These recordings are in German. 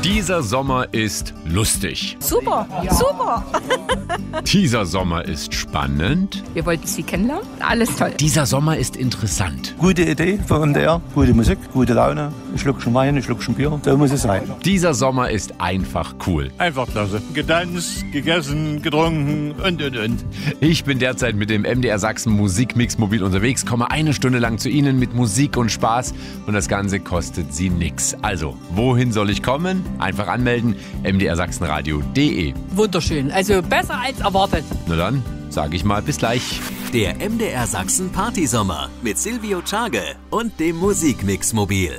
Dieser Sommer ist lustig. Super, super. Dieser Sommer ist spannend. Wir wollten Sie kennenlernen. Alles toll. Dieser Sommer ist interessant. Gute Idee von MDR, gute Musik, gute Laune, ein Schluckchen Wein, ein Schluckchen Bier, so muss es sein. Dieser Sommer ist einfach cool. Einfach klasse. Getanzt, gegessen, getrunken und. Ich bin derzeit mit dem MDR Sachsen Musikmix mobil unterwegs, komme eine Stunde lang zu Ihnen mit Musik und Spaß und das Ganze kostet Sie nix. Also, wohin soll ich kommen? Einfach anmelden, mdrsachsenradio.de. Wunderschön. Also besser als erwartet. Na dann, sage ich mal bis gleich. Der MDR Sachsen Partysommer mit Silvio Czage und dem Musikmix mobil.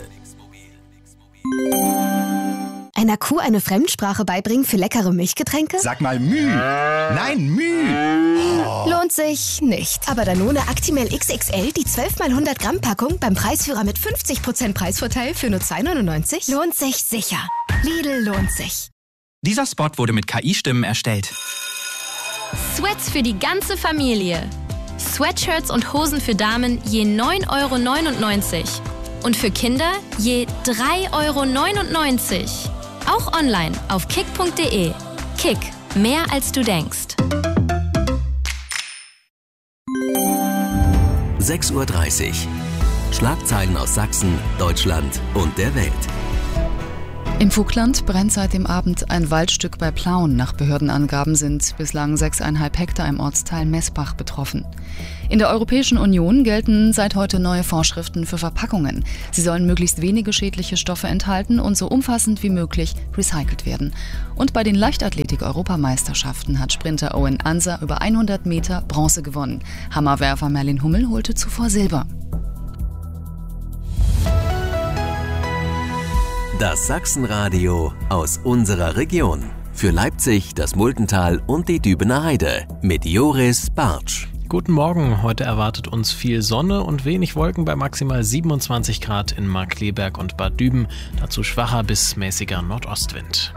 Einer Kuh eine Fremdsprache beibringen für leckere Milchgetränke? Sag mal Müh. Nein, Müh. Oh. Lohnt sich nicht. Aber Danone Actimel XXL, die 12x100 Gramm Packung beim Preisführer mit 50% Preisvorteil für nur 2,99 lohnt sich sicher. Lidl lohnt sich. Dieser Spot wurde mit KI-Stimmen erstellt. Sweats für die ganze Familie. Sweatshirts und Hosen für Damen je 9,99 € und für Kinder je 3,99 €. Auch online auf kick.de. Kick, mehr als du denkst. 6:30 Uhr. Schlagzeilen aus Sachsen, Deutschland und der Welt. Im Vogtland brennt seit dem Abend ein Waldstück bei Plauen. Nach Behördenangaben sind bislang 6,5 Hektar im Ortsteil Messbach betroffen. In der Europäischen Union gelten seit heute neue Vorschriften für Verpackungen. Sie sollen möglichst wenige schädliche Stoffe enthalten und so umfassend wie möglich recycelt werden. Und bei den Leichtathletik-Europameisterschaften hat Sprinter Owen Anser über 100 Meter Bronze gewonnen. Hammerwerfer Merlin Hummel holte zuvor Silber. Das Sachsenradio aus unserer Region. Für Leipzig, das Multental und die Dübener Heide mit Joris Bartsch. Guten Morgen, heute erwartet uns viel Sonne und wenig Wolken bei maximal 27 Grad in Markkleeberg und Bad Düben, dazu schwacher bis mäßiger Nordostwind.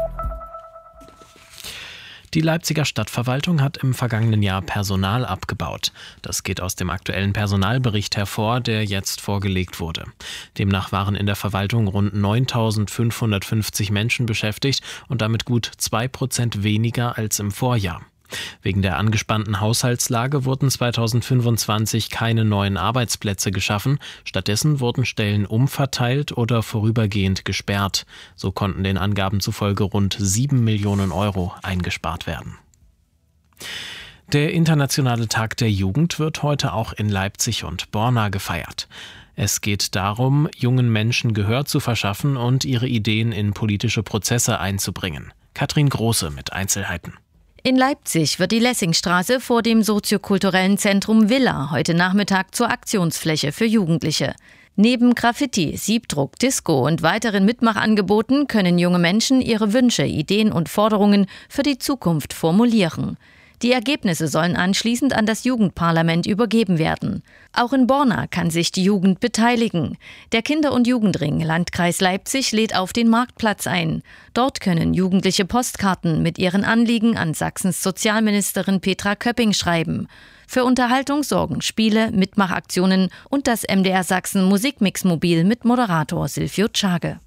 Die Leipziger Stadtverwaltung hat im vergangenen Jahr Personal abgebaut. Das geht aus dem aktuellen Personalbericht hervor, der jetzt vorgelegt wurde. Demnach waren in der Verwaltung rund 9.550 Menschen beschäftigt und damit gut 2% weniger als im Vorjahr. Wegen der angespannten Haushaltslage wurden 2025 keine neuen Arbeitsplätze geschaffen. Stattdessen wurden Stellen umverteilt oder vorübergehend gesperrt. So konnten den Angaben zufolge rund 7 Millionen € eingespart werden. Der Internationale Tag der Jugend wird heute auch in Leipzig und Borna gefeiert. Es geht darum, jungen Menschen Gehör zu verschaffen und ihre Ideen in politische Prozesse einzubringen. Katrin Große mit Einzelheiten. In Leipzig wird die Lessingstraße vor dem soziokulturellen Zentrum Villa heute Nachmittag zur Aktionsfläche für Jugendliche. Neben Graffiti, Siebdruck, Disco und weiteren Mitmachangeboten können junge Menschen ihre Wünsche, Ideen und Forderungen für die Zukunft formulieren. Die Ergebnisse sollen anschließend an das Jugendparlament übergeben werden. Auch in Borna kann sich die Jugend beteiligen. Der Kinder- und Jugendring Landkreis Leipzig lädt auf den Marktplatz ein. Dort können Jugendliche Postkarten mit ihren Anliegen an Sachsens Sozialministerin Petra Köpping schreiben. Für Unterhaltung sorgen Spiele, Mitmachaktionen und das MDR Sachsen Musikmix-Mobil mit Moderator Silvio Czage.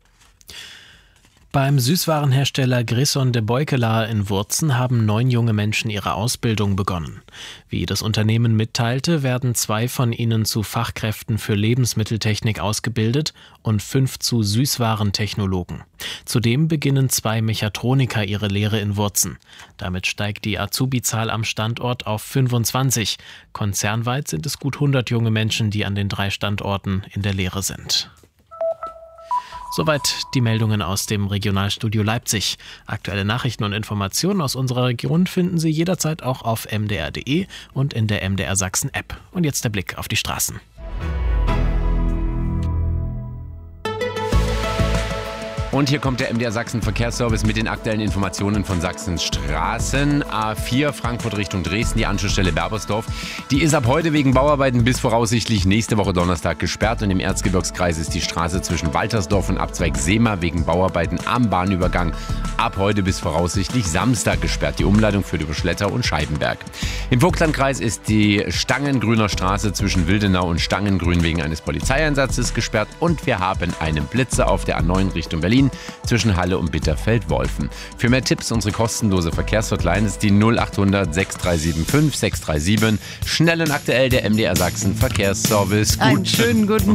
Beim Süßwarenhersteller Grisson de Beukelaar in Wurzen haben 9 junge Menschen ihre Ausbildung begonnen. Wie das Unternehmen mitteilte, werden 2 von ihnen zu Fachkräften für Lebensmitteltechnik ausgebildet und 5 zu Süßwarentechnologen. Zudem beginnen 2 Mechatroniker ihre Lehre in Wurzen. Damit steigt die Azubi-Zahl am Standort auf 25. Konzernweit sind es gut 100 junge Menschen, die an den 3 Standorten in der Lehre sind. Soweit die Meldungen aus dem Regionalstudio Leipzig. Aktuelle Nachrichten und Informationen aus unserer Region finden Sie jederzeit auch auf mdr.de und in der MDR Sachsen App. Und jetzt der Blick auf die Straßen. Und hier kommt der MDR Sachsen Verkehrsservice mit den aktuellen Informationen von Sachsens Straßen. A4 Frankfurt Richtung Dresden, die Anschlussstelle Berbersdorf. Die ist ab heute wegen Bauarbeiten bis voraussichtlich nächste Woche Donnerstag gesperrt. Und im Erzgebirgskreis ist die Straße zwischen Waltersdorf und Abzweig Seema wegen Bauarbeiten am Bahnübergang ab heute bis voraussichtlich Samstag gesperrt. Die Umleitung führt über Schletter und Scheibenberg. Im Vogtlandkreis ist die Stangengrüner Straße zwischen Wildenau und Stangengrün wegen eines Polizeieinsatzes gesperrt. Und wir haben einen Blitzer auf der A9 Richtung Berlin. Berlin zwischen Halle und Bitterfeld-Wolfen. Für mehr Tipps unsere kostenlose Verkehrshotline ist die 0800 6375 637. Schnell und aktuell der MDR Sachsen Verkehrsservice. Einen schönen guten